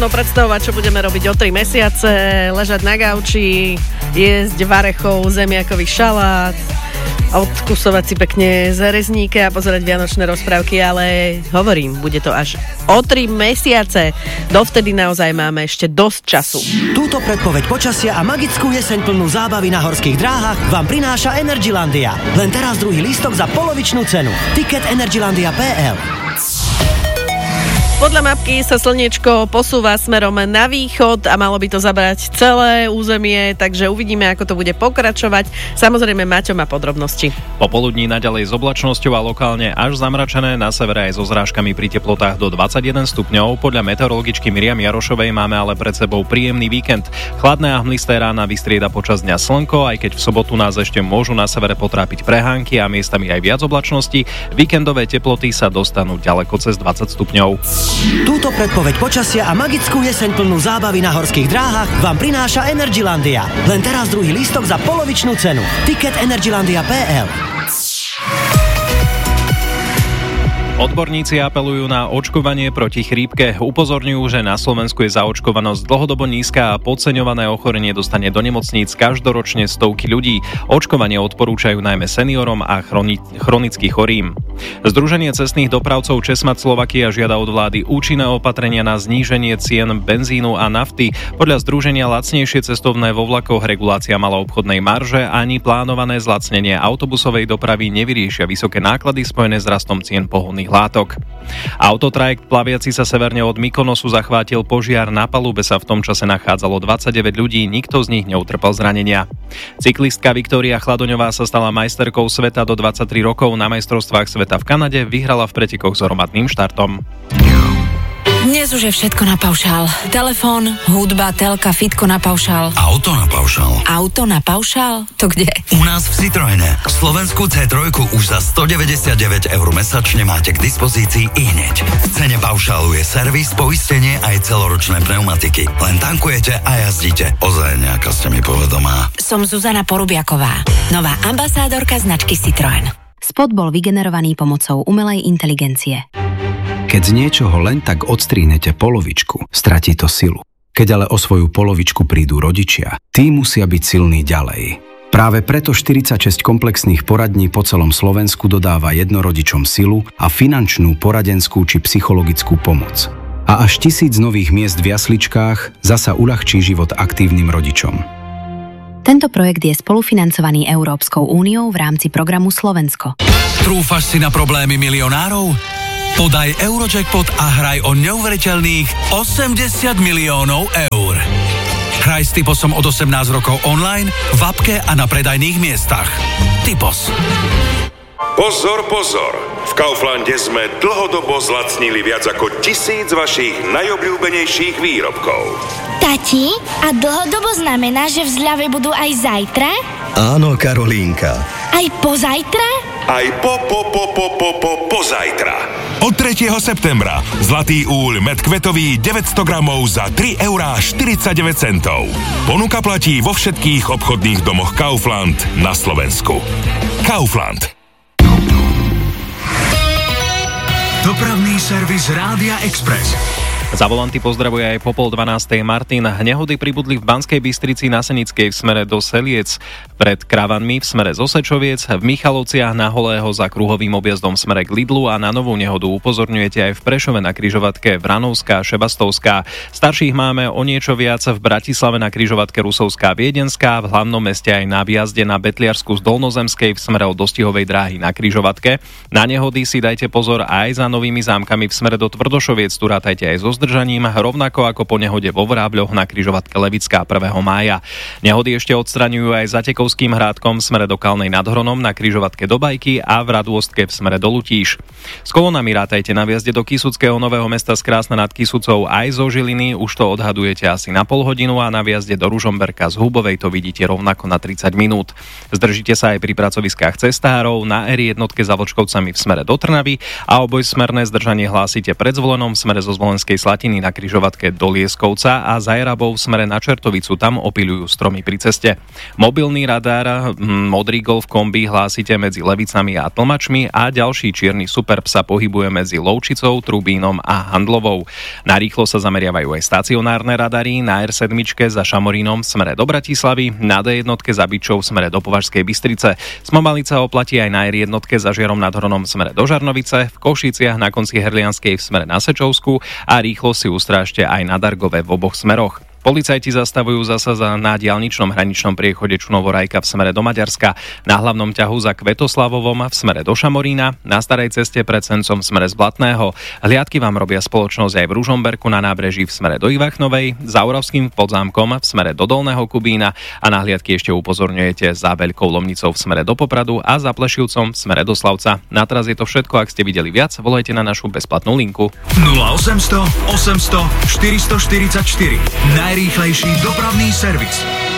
predstavovať, čo budeme robiť o 3 mesiace, ležať na gauči, jesť varechov, zemiakový šalát, odkusovať si pekne z rezníka a pozerať vianočné rozprávky, ale hovorím, bude to až o 3 mesiace. Dovtedy naozaj máme ešte dosť času. Túto predpoveď počasia a magickú jeseň plnú zábavy na horských dráhach vám prináša Energylandia. Len teraz druhý lístok za polovičnú cenu. Ticket Energylandia.pl. Podľa mapky sa slniečko posúva smerom na východ a malo by to zabrať celé územie, takže uvidíme, ako to bude pokračovať. Samozrejme, Maťo má podrobnosti. Popoludní naďalej s oblačnosťou a lokálne až zamračené, na severe aj so zrážkami pri teplotách do 21 stupňov. Podľa meteorologičky Miriam Jarošovej máme ale pred sebou príjemný víkend. Chladné a hmlisté rána vystrieda počas dňa slnko, aj keď v sobotu nás ešte môžu na severe potrápiť prehánky a miestami aj viac oblačnosti. Víkendové teploty sa dostanú ďaleko cez 20 stupňov. Túto predpoveď počasia a magickú jeseň plnú zábavy na horských dráhach vám prináša Energylandia. Len teraz druhý lístok za polovičnú cenu. Ticket Energylandia.pl. Odborníci apelujú na očkovanie proti chrípke. Upozorňujú, že na Slovensku je zaočkovanosť dlhodobo nízka a podceňované ochorenie dostane do nemocníc každoročne stovky ľudí. Očkovanie odporúčajú najmä seniorom a chronicky chorým. Združenie cestných dopravcov Česmat Slovakia žiada od vlády účinné opatrenia na zníženie cien benzínu a nafty. Podľa združenia lacnejšie cestovné vo vlakoch, regulácia maloobchodnej marže ani plánované zlacnenie autobusovej dopravy nevyriešia vysoké náklady spojené s rastom cien pohonných látok. Autotrajekt plaviaci sa severne od Mykonosu zachvátil požiar. Na palube sa v tom čase nachádzalo 29 ľudí, nikto z nich neutrpel zranenia. Cyklistka Viktória Chladoňová sa stala majsterkou sveta do 23 rokov. Na majstrovstvách sveta v Kanade vyhrala v pretekoch s hromadným štartom. Dnes už je všetko na paušál. Telefón, hudba, telka, fitko na paušál. Auto na paušál. Auto na paušál? To kde? U nás v Citroene. Slovenskú C3 už za 199 € mesačne máte k dispozícii ihneď. V cene paušálu je servis, poistenie aj celoročné pneumatiky. Len tankujete a jazdíte. Ozaj nejaká ste mi povedomá. Som Zuzana Porubiaková, nová ambasádorka značky Citroen. Spot bol vygenerovaný pomocou umelej inteligencie. Keď z niečoho len tak odstrihnete polovičku, stratí to silu. Keď ale o svoju polovičku prídu rodičia, tí musia byť silní ďalej. Práve preto 46 komplexných poradní po celom Slovensku dodáva jednorodičom silu a finančnú, poradenskú či psychologickú pomoc. A až 1000 nových miest v jasličkách zasa uľahčí život aktívnym rodičom. Tento projekt je spolufinancovaný Európskou úniou v rámci programu Slovensko. Trúfaš si na problémy milionárov? Podaj Eurojackpot a hraj o neuveriteľných 80 miliónov eur. Hraj s Typosom od 18 rokov online, v appke a na predajných miestach. Typos. Pozor, pozor! V Kauflande sme dlhodobo zlacnili viac ako 1000 vašich najobľúbenejších výrobkov. Tati, a dlhodobo znamená, že v zľave budú aj zajtra? Áno, Karolínka. Aj pozajtra? Aj pozajtra. Od 3. septembra Zlatý úľ med kvetový 900 gramov za 3,49 €. Ponuka platí vo všetkých obchodných domoch Kaufland na Slovensku. Kaufland. Dopravný servis Rádia Express. Za volanty pozdravuje aj po 11:30 Martin. Nehody pribudli v Banskej Bystrici na Senickej v smere do Seliec, pred Kravanmi v smere z Osečoviec, v Michalovciach na Holého za kruhovým objazdom v smere k Lidlu a na novú nehodu upozorňujete aj v Prešove na križovatke Vranovská, Šebastovská. Starších máme o niečo viac v Bratislave na križovatke Rusovská, Viedenská, v hlavnom meste aj na výjazde na Betliarsku z Dolnozemskej v smere od Dostihovej dráhy na križovatke. Na nehody si dajte pozor aj za Novými Zámkami v smere do Tvrdošoviec, tu rátajte aj so zdržaním, rovnako ako po nehode vo Vrábľoch na križovatke Levická 1. mája. Nehody ešte odstraňujú aj za Tekovským Hrádkom v smere do Kalnej nad Hronom na križovatke do Bajky a v Radôstke v smere do Lutíš. S kolónami rátajte na výjazde do Kisuckého Nového Mesta z Krásna nad Kisucou aj zo Žiliny, už to odhadujete asi na pol hodinu, a na výjazde do Ružomberka z Hubovej to vidíte rovnako na 30 minút. Zdržíte sa aj pri pracoviskách cestárov, na R1 za Vlčkovcami v smere do Trnavy a obojsmerné zdržanie hlásite pred Zvolenom v smere zo Zvolenskej Slatiny na križovatke do Lieskovca a za Jarabou v smere na Čertovicu, tam opiľujú stromy pri ceste. Mobilný radár modrý Golf kombi hlásite medzi Levicami a Tlmačmi a ďalší čierny Superb sa pohybuje medzi Lovčicou, Trubínom a Handlovou. Na rýchlo sa zameriavajú aj stacionárne radary na R7 za Šamorínom v smere do Bratislavy, na D1 za Byčov v smere do Považskej Bystrice. Smomalica oplatí aj na R1 za Žiarom nad Hronom v smere do Žarnovice, v Košiciach na konci Herlianskej v smere na Sečovsku a rýchlo si ustrážte aj na Dargove v oboch smeroch. Policajti zastavujú zasa na diaľničnom hraničnom priechode Čunovo-Rajka v smere do Maďarska, na hlavnom ťahu za Kvetoslavovom v smere do Šamorína, na starej ceste pred Sencom v smere z Blatného. Hliadky vám robia spoločnosť aj v Ružomberku na nábreží v smere do Ivachnovej, za Oravským Podzámkom v smere do Dolného Kubína a na hliadky ešte upozorňujete za Veľkou Lomnicou v smere do Popradu a za Plešivcom v smere do Slavca. Na teraz je to všetko, ak ste videli viac, volajte na našu bezplatnú linku 0800 800 444. Najrýchlejší dopravný servis.